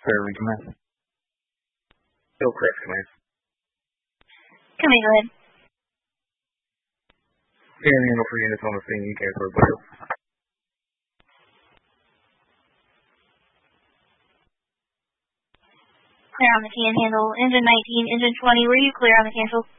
Clear recommend. Hillcrest command. Come in, go ahead. Panhandle for units on the scene, you can't throw bail. Clear on the Panhandle. Engine 19, Engine 20, were you clear on the cancel?